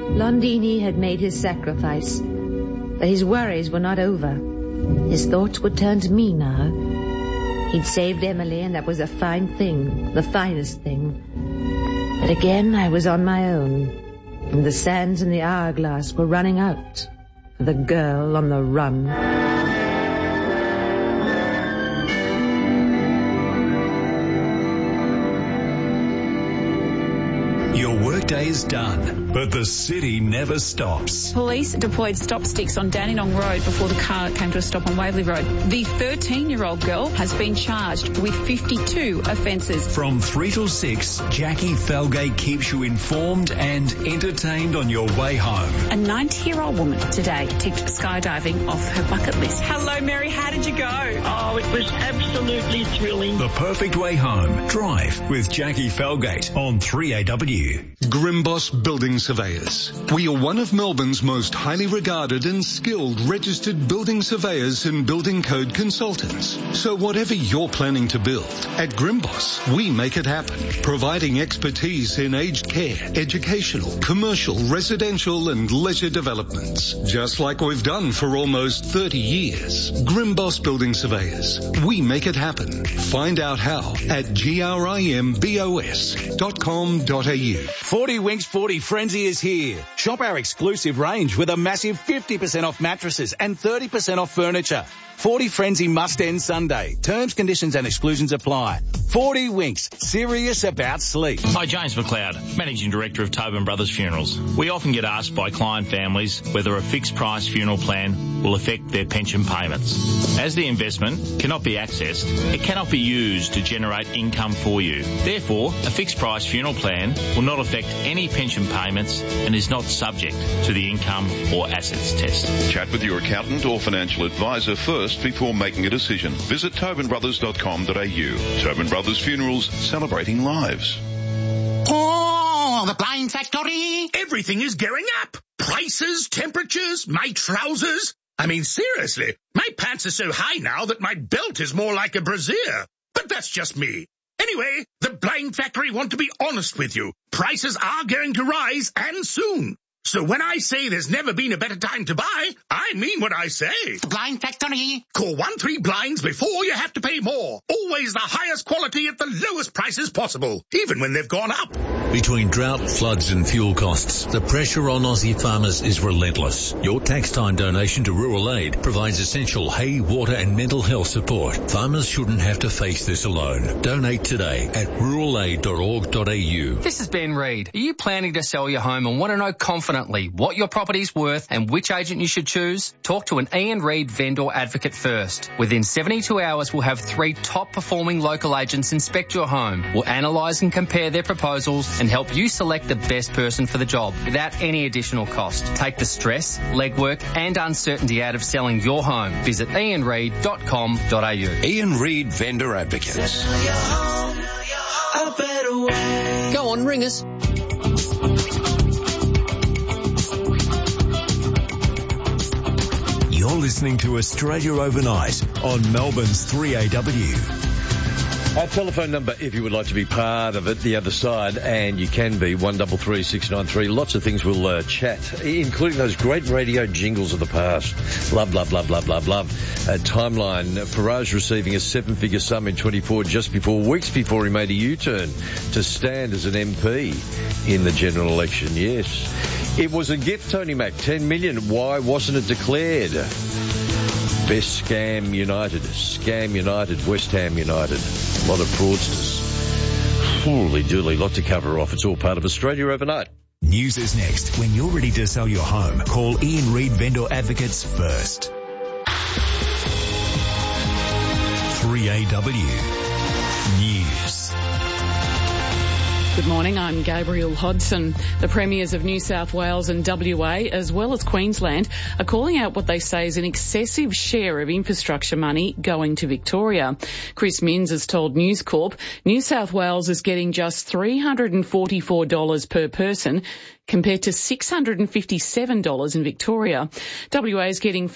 Londini had made his sacrifice, but his worries were not over. His thoughts would turn to me now. He'd saved Emily, and that was a fine thing, the finest thing. But again, I was on my own, and the sands in the hourglass were running out for the girl on the run. Your workday is done, but the city never stops. Police deployed stop sticks on Dandenong Road before the car came to a stop on Waverley Road. The 13-year-old girl has been charged with 52 offences. From 3 till 6, Jackie Felgate keeps you informed and entertained on your way home. A 90-year-old woman today ticked skydiving off her bucket list. Hello, Mary. How did you go? Oh, it was absolutely thrilling. The perfect way home. Drive with Jackie Felgate on 3AW. Grimboss Building Surveyors. We are one of Melbourne's most highly regarded and skilled registered building surveyors and building code consultants. So whatever you're planning to build, at Grimboss, we make it happen, providing expertise in aged care, educational, commercial, residential and leisure developments. Just like we've done for almost 30 years. Grimboss Building Surveyors. We make it happen. Find out how at grimbos.com.au. 40 Winks 40 Frenzy is here. Shop our exclusive range with a massive 50% off mattresses and 30% off furniture. 40 Frenzy must end Sunday. Terms, conditions and exclusions apply. 40 Winks, serious about sleep. Hi, James McLeod, Managing Director of Tobin Brothers Funerals. We often get asked by client families whether a fixed price funeral plan will affect their pension payments. As the investment cannot be accessed, it cannot be used to generate income for you. Therefore, a fixed price funeral plan will not affect any pension payments and is not subject to the income or assets test. Chat with your accountant or financial advisor first before making a decision. Visit tobinbrothers.com.au. Tobin Brothers Funerals, celebrating lives. Oh, the Blind Factory! Everything is going up. Prices, temperatures, my trousers. I mean, seriously, my pants are so high now that my belt is more like a brassiere. But that's just me. Anyway, the Blind Factory want to be honest with you. Prices are going to rise, and soon. So when I say there's never been a better time to buy, I mean what I say. The Blind Factory. Call 13 Blinds before you have to pay more. Always the highest quality at the lowest prices possible, even when they've gone up. Between drought, floods and fuel costs, the pressure on Aussie farmers is relentless. Your tax time donation to Rural Aid provides essential hay, water and mental health support. Farmers shouldn't have to face this alone. Donate today at ruralaid.org.au. This is Ben Reid. Are you planning to sell your home and want to know confidently what your property's worth and which agent you should choose? Talk to an Ian Reid vendor advocate first. Within 72 hours, we'll have 3 top-performing local agents inspect your home. We'll analyse and compare their proposals and help you select the best person for the job without any additional cost. Take the stress, legwork and uncertainty out of selling your home. Visit ianreid.com.au. Ian Reid Vendor Advocates. Go on, ring us. You're listening to Australia Overnight on Melbourne's 3AW. Our telephone number, if you would like to be part of it, the other side, and you can be, 133693. Lots of things we'll chat, including those great radio jingles of the past. Love, love, love, love, love, love. Timeline, Farage receiving a 7-figure sum in 24 just weeks before he made a U-turn to stand as an MP in the general election. Yes. It was a gift, Tony Mac, 10 million. Why wasn't it declared? Best Scam United, West Ham United. A lot of fraudsters. Holy dooly, lot to cover off. It's all part of Australia Overnight. News is next. When you're ready to sell your home, call Ian Reid Vendor Advocates first. 3AW News. Good morning, I'm Gabriel Hodson. The Premiers of New South Wales and WA, as well as Queensland, are calling out what they say is an excessive share of infrastructure money going to Victoria. Chris Minns has told News Corp New South Wales is getting just $344 per person, compared to $657 in Victoria. WA is getting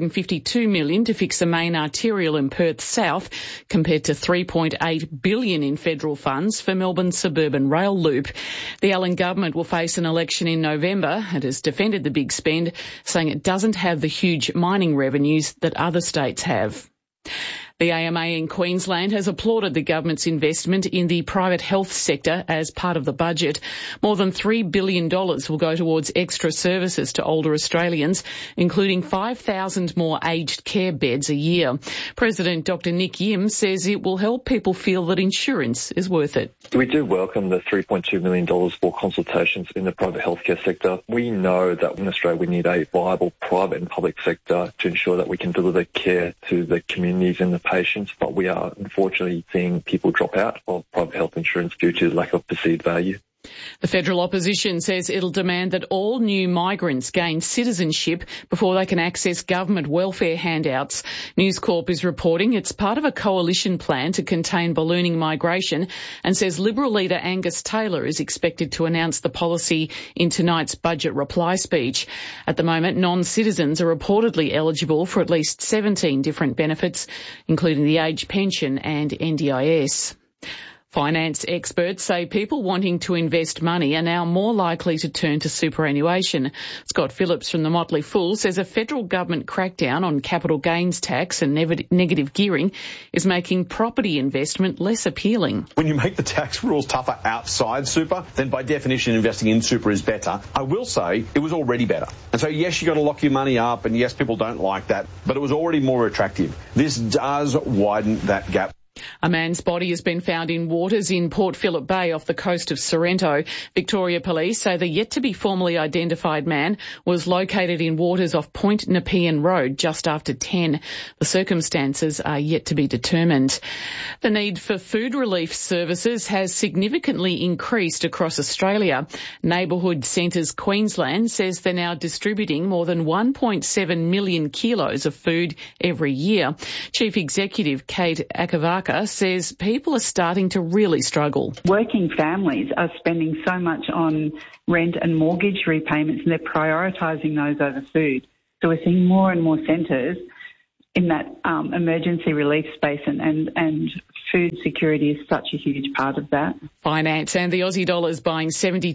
$552 million to fix the main arterial in Perth South, compared to $3.8 billion in federal funds for Melbourne's suburban rail loop. The Allen government will face an election in November and has defended the big spend, saying it doesn't have the huge mining revenues that other states have. The AMA in Queensland has applauded the government's investment in the private health sector as part of the budget. More than $3 billion will go towards extra services to older Australians, including 5,000 more aged care beds a year. President Dr Nick Yim says it will help people feel that insurance is worth it. We do welcome the $3.2 million for consultations in the private healthcare sector. We know that in Australia we need a viable private and public sector to ensure that we can deliver care to the communities and the patients, but we are unfortunately seeing people drop out of private health insurance due to lack of perceived value. The federal opposition says it'll demand that all new migrants gain citizenship before they can access government welfare handouts. News Corp is reporting it's part of a coalition plan to contain ballooning migration and says Liberal leader Angus Taylor is expected to announce the policy in tonight's budget reply speech. At the moment, non-citizens are reportedly eligible for at least 17 different benefits, including the age pension and NDIS. Finance experts say people wanting to invest money are now more likely to turn to superannuation. Scott Phillips from the Motley Fool says a federal government crackdown on capital gains tax and negative gearing is making property investment less appealing. When you make the tax rules tougher outside super, then by definition investing in super is better. I will say it was already better. And so yes, you've got to lock your money up, and yes, people don't like that, but it was already more attractive. This does widen that gap. A man's body has been found in waters in Port Phillip Bay off the coast of Sorrento. Victoria Police say the yet-to-be-formally identified man was located in waters off Point Nepean Road just after 10. The circumstances are yet to be determined. The need for food relief services has significantly increased across Australia. Neighbourhood Centres Queensland says they're now distributing more than 1.7 million kilos of food every year. Chief Executive Kate Akavaka says people are starting to really struggle. Working families are spending so much on rent and mortgage repayments, and they're prioritising those over food. So we're seeing more and more centres in that emergency relief space, and food security is such a huge part of that. Finance and the Aussie dollar is buying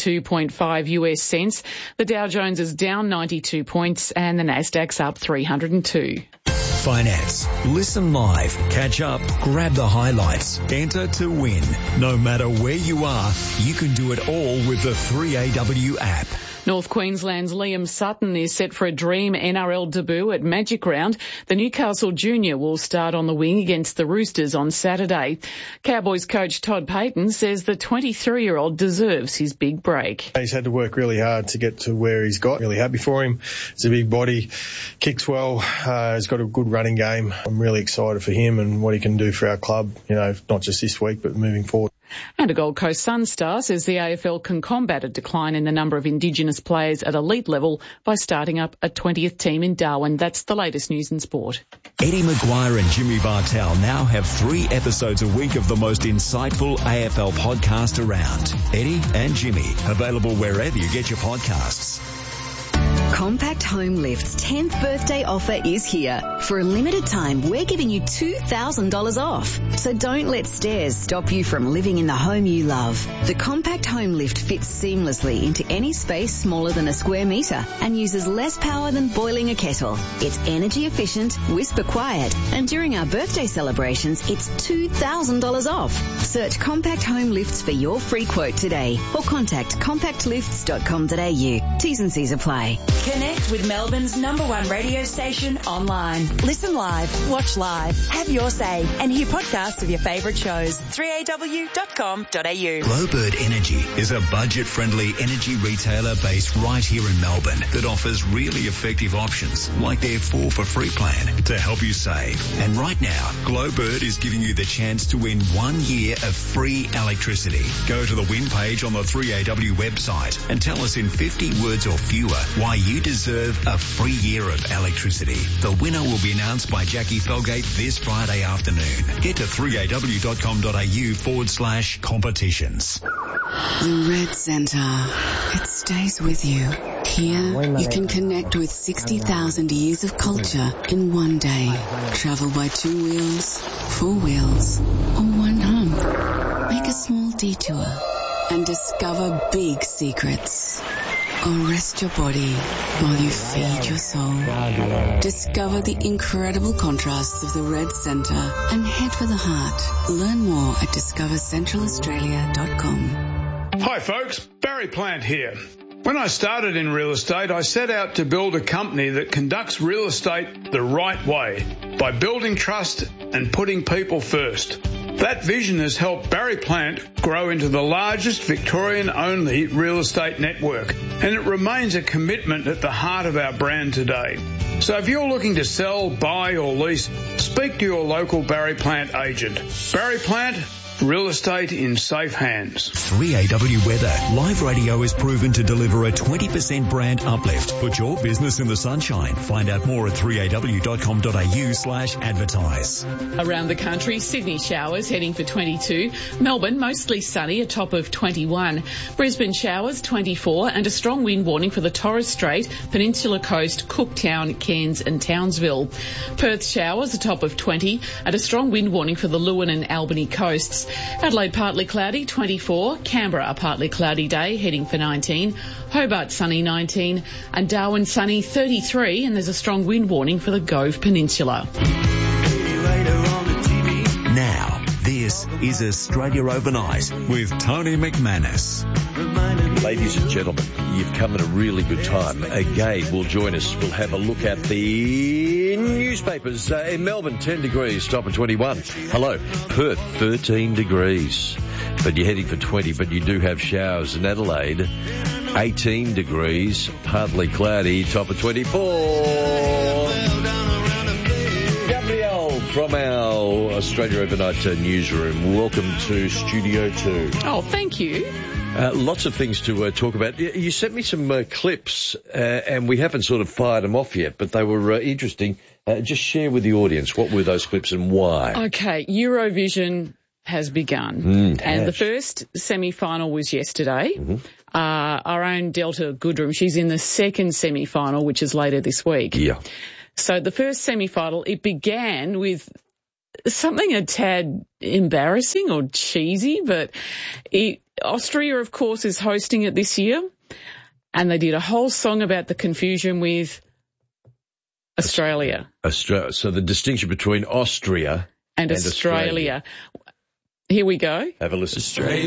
72.5 US cents. The Dow Jones is down 92 points and the Nasdaq's up 302. Finance. Listen live, catch up, grab the highlights, enter to win. No matter where you are, you can do it all with the 3AW app. North Queensland's Liam Sutton is set for a dream NRL debut at Magic Round. The Newcastle junior will start on the wing against the Roosters on Saturday. Cowboys coach Todd Payton says the 23-year-old deserves his big break. He's had to work really hard to get to where he's got. Really happy for him. He's a big body, kicks well, he's got a good running game. I'm really excited for him and what he can do for our club, not just this week but moving forward. And a Gold Coast Sun star says the AFL can combat a decline in the number of Indigenous players at elite level by starting up a 20th team in Darwin. That's the latest news in sport. Eddie Maguire and Jimmy Bartell now have 3 episodes a week of the most insightful AFL podcast around. Eddie and Jimmy, available wherever you get your podcasts. Compact Home Lift's 10th birthday offer is here. For a limited time, we're giving you $2,000 off. So don't let stairs stop you from living in the home you love. The Compact Home Lift fits seamlessly into any space smaller than a square metre and uses less power than boiling a kettle. It's energy efficient, whisper quiet, and during our birthday celebrations, it's $2,000 off. Search Compact Home Lifts for your free quote today or contact compactlifts.com.au. T's and C's apply. Connect with Melbourne's #1 radio station online. Listen live, watch live, have your say, and hear podcasts of your favourite shows. 3aw.com.au. Glowbird Energy is a budget-friendly energy retailer based right here in Melbourne that offers really effective options like their 4 for free plan to help you save. And right now, Glowbird is giving you the chance to win 1 year of free electricity. Go to the win page on the 3AW website and tell us in 50 words or fewer why you deserve a free year of electricity. The winner will be announced by Jackie Felgate this Friday afternoon. Get to 3aw.com.au/competitions. The Red Centre. It stays with you. Here, you can connect with 60,000 years of culture in one day. Travel by 2 wheels, 4 wheels, or one hump. Make a small detour and discover big secrets. Or rest your body while you feed your soul. Discover the incredible contrasts of the Red Centre and head for the heart. Learn more at discovercentralaustralia.com. Hi folks, Barry Plant here. When I started in real estate, I set out to build a company that conducts real estate the right way by building trust and putting people first. That vision has helped Barry Plant grow into the largest Victorian-only real estate network, and it remains a commitment at the heart of our brand today. So if you're looking to sell, buy or lease, speak to your local Barry Plant agent. Barry Plant, real estate in safe hands. 3AW Weather. Live radio is proven to deliver a 20% brand uplift. Put your business in the sunshine. Find out more at 3aw.com.au/advertise. Around the country, Sydney showers heading for 22. Melbourne mostly sunny, a top of 21. Brisbane showers 24 and a strong wind warning for the Torres Strait, Peninsula Coast, Cooktown, Cairns and Townsville. Perth showers, a top of 20 and a strong wind warning for the Leeuwin and Albany coasts. Adelaide partly cloudy, 24. Canberra a partly cloudy day, heading for 19. Hobart sunny, 19. And Darwin sunny, 33. And there's a strong wind warning for the Gove Peninsula. Now, this is Australia Overnight with Tony McManus. Ladies and gentlemen, you've come at a really good time. Gabe will join us. We'll have a look at the newspapers. In Melbourne, 10 degrees, top of 21. Hello. Perth, 13 degrees. But you're heading for 20, but you do have showers. In Adelaide, 18 degrees, partly cloudy, top of 24. Gabrielle from our Australia Overnight newsroom. Welcome to Studio 2. Oh, thank you. Lots of things to talk about. You sent me some clips, and we haven't sort of fired them off yet, but they were interesting. Just share with the audience, what were those clips and why? Okay, Eurovision has begun. And the first semi-final was yesterday. Our own Delta Goodrum, she's in the second semi-final, which is later this week. Yeah. So the first semi-final, it began with something a tad embarrassing or cheesy, but Austria, of course, is hosting it this year, and they did a whole song about the confusion with Australia. So the distinction between Austria and Australia. Here we go. Have a listen. Australia